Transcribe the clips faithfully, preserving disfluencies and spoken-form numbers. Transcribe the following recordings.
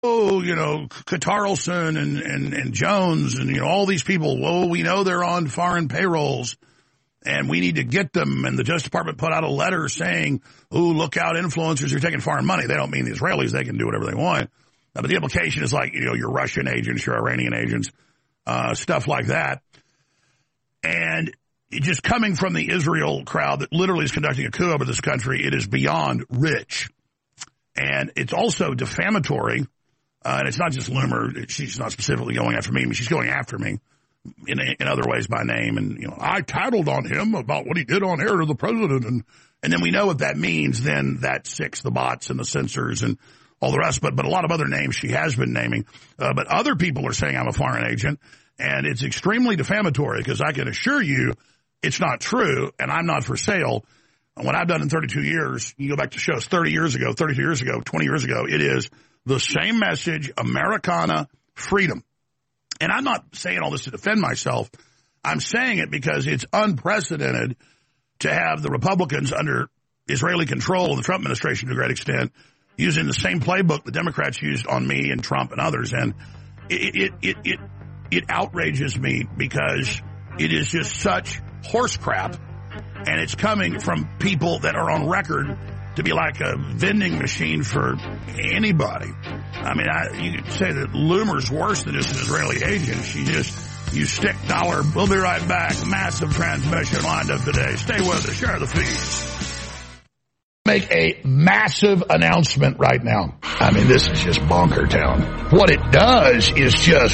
oh, you know, Catarlson and, and, and Jones and, you know, all these people, well, we know they're on foreign payrolls and we need to get them. And the Justice Department put out a letter saying, oh, look out, influencers are taking foreign money. They don't mean the Israelis. They can do whatever they want. Uh, but the implication is like, you know, your Russian agents, your Iranian agents, uh, stuff like that. And it just coming from the Israel crowd that literally is conducting a coup over this country, it is beyond rich. And it's also defamatory. Uh, and it's not just Loomer. She's not specifically going after me. I mean, she's going after me in in other ways by name. And, you know, I tattled on him about what he did on air to the president. And, and then we know what that means. Then that sicks the bots and the censors and all the rest. But, but a lot of other names she has been naming. Uh, but other people are saying I'm a foreign agent. And it's extremely defamatory because I can assure you it's not true. And I'm not for sale. And what I've done in thirty-two years, you go back to shows thirty years ago, thirty-two years ago, twenty years ago, it is the same message, Americana, freedom. And I'm not saying all this to defend myself. I'm saying it because it's unprecedented to have the Republicans under Israeli control of the Trump administration to a great extent using the same playbook the Democrats used on me and Trump and others. And it, it, it, it, it outrages me because it is just such horse crap. And it's coming from people that are on record to be like a vending machine for anybody. I mean, I, you could say that Loomer's worse than just an Israeli agent. She just, you stick dollar. We'll be right back. Massive transmission lined up today. Stay with us. Share the feeds. Make a massive announcement right now. I mean, this is just bonker town. What it does is just...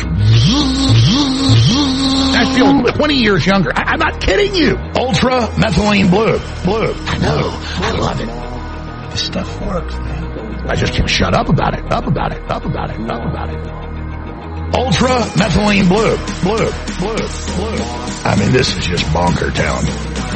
I feel twenty years younger. I, I'm not kidding you. Ultra methylene blue. Blue. I know. I love it. This stuff works, man. I just can't shut up about it. Up about it. Up about it. Up about it. Ultra methylene blue. Blue. Blue. Blue. I mean, this is just bonker town.